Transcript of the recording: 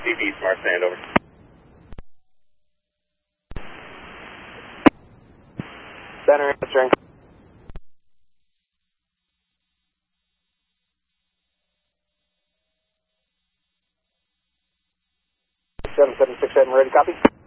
DB Smart Stand, over. Center answering. 7767, ready, copy.